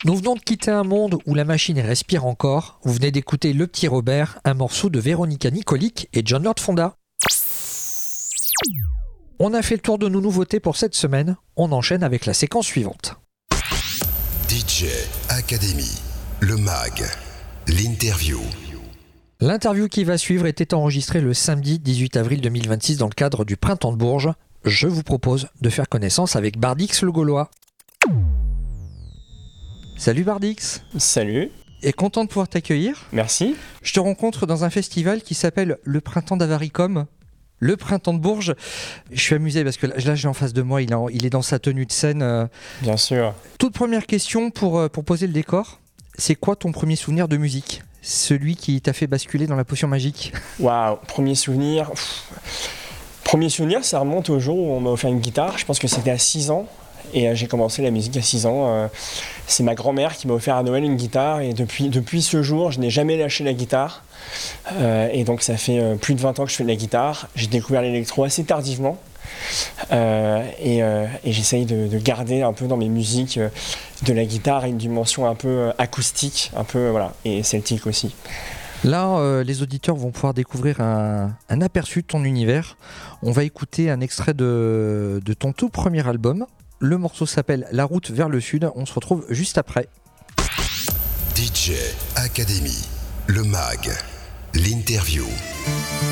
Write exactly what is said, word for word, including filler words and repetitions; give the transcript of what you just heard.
Nous venons de quitter un monde où la machine respire encore. Vous venez d'écouter Le Petit Robert, un morceau de Véronica Nicolic et John Lord Fonda. On a fait le tour de nos nouveautés pour cette semaine. On enchaîne avec la séquence suivante. D J Academy, le mag, l'interview. L'interview qui va suivre était enregistrée le samedi dix-huit avril deux mille vingt-six dans le cadre du Printemps de Bourges. Je vous propose de faire connaissance avec Bardix le Gaulois. Salut Bardix. Salut. Et content de pouvoir t'accueillir. Merci. Je te rencontre dans un festival qui s'appelle le Printemps d'Avaricom, le Printemps de Bourges. Je suis amusé parce que là, là j'ai en face de moi, il est, en, il est dans sa tenue de scène. Euh... Bien sûr. Toute première question pour, pour poser le décor. C'est quoi ton premier souvenir de musique ? Celui qui t'a fait basculer dans la potion magique ? Waouh, premier souvenir. Pff. Premier souvenir, ça remonte au jour où on m'a offert une guitare. Je pense que c'était à six ans. Et euh, j'ai commencé la musique à six ans. Euh, c'est ma grand-mère qui m'a offert à Noël une guitare. Et depuis, depuis ce jour, je n'ai jamais lâché la guitare. Euh, et donc ça fait euh, plus de vingt ans que je fais de la guitare. J'ai découvert l'électro assez tardivement. Euh, et, euh, et j'essaye de, de garder un peu dans mes musiques euh, de la guitare une dimension un peu euh, acoustique, un peu, euh, voilà, et celtique aussi. Là, euh, les auditeurs vont pouvoir découvrir un, un aperçu de ton univers. On va écouter un extrait de, de ton tout premier album. Le morceau s'appelle La route vers le sud. On se retrouve juste après. D J Academy, le mag, l'interview.